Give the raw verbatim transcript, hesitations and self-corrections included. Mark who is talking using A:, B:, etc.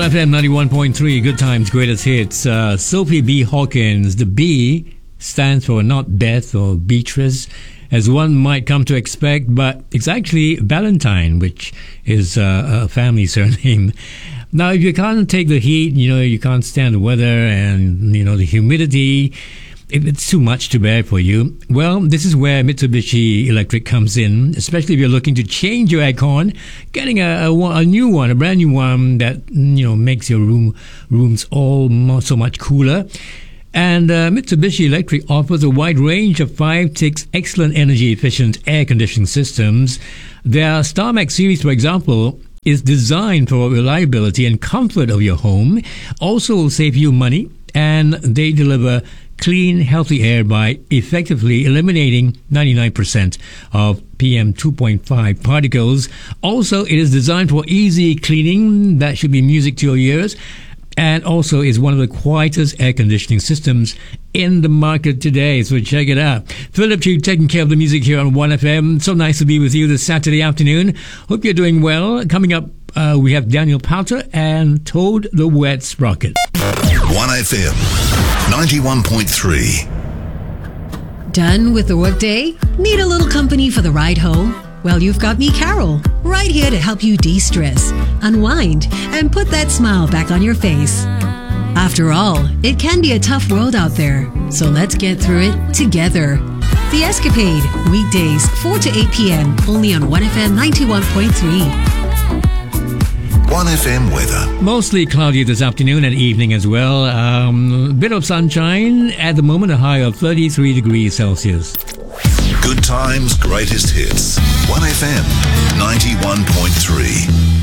A: F M ninety-one point three, Good Times, Greatest Hits. Uh, Sophie B. Hawkins. The B stands for not Beth or Beatrice, as one might come to expect, but it's actually Valentine, which is uh, a family surname. Now, if you can't take the heat, you know, you can't stand the weather and, you know, the humidity, if it's too much to bear for you, well, this is where Mitsubishi Electric comes in, especially if you're looking to change your aircon, getting a, a, a new one, a brand new one that, you know, makes your room rooms all more, so much cooler. And uh, Mitsubishi Electric offers a wide range of five, six excellent energy-efficient air conditioning systems. Their StarMax series, for example, is designed for reliability and comfort of your home, also will save you money, and they deliver clean, healthy air by effectively eliminating ninety-nine percent of P M two point five particles. Also, it is designed for easy cleaning. That should be music to your ears. And also is one of the quietest air conditioning systems in the market today. So check it out. Philip Chu taking care of the music here on one F M. So nice to be with you this Saturday afternoon. Hope you're doing well. Coming up, uh, we have Daniel Powter and Toad the Wet Sprocket.
B: one F M ninety-one point three.
C: Done with the workday? Need a little company for the ride home? Well, you've got me, Carol, right here to help you de-stress, unwind, and put that smile back on your face. After all, it can be a tough world out there, so let's get through it together. The Escapade, weekdays, four to eight p.m., only on one F M ninety-one point three.
B: one F M weather.
A: Mostly cloudy this afternoon and evening as well. Um, a bit of sunshine. At the moment, a high of thirty-three degrees Celsius.
B: Good Times, Greatest Hits. one F M ninety-one point three.